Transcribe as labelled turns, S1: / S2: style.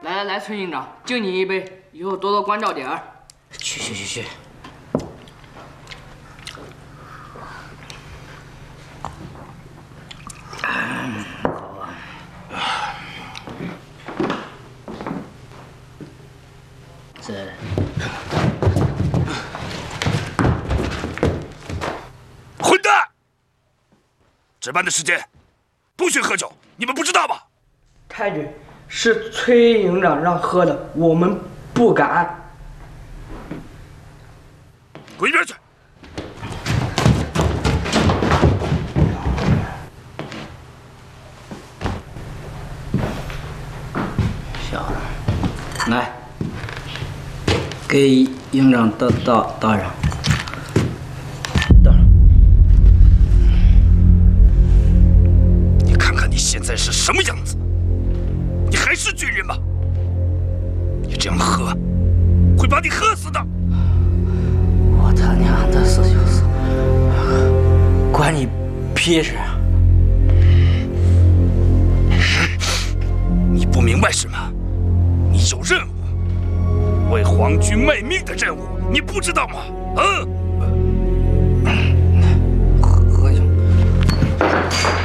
S1: 来，村营长，敬你一杯，以后多多关照点儿。
S2: 去。这
S3: 混蛋！值班的时间不许喝酒，你们不知道吗？
S1: 太君，是崔营长让喝的，我们不敢。
S3: 滚一边去！
S2: 小子，来，给营长倒上。
S3: 你看看你现在是什么样子？你还是军人吗？你这样喝，会把你喝死的。
S2: 我他娘的死就死，关你屁事啊！
S3: 你不明白什么？你有任务，为皇军卖命的任务，你不知道吗？啊！
S2: 喝酒。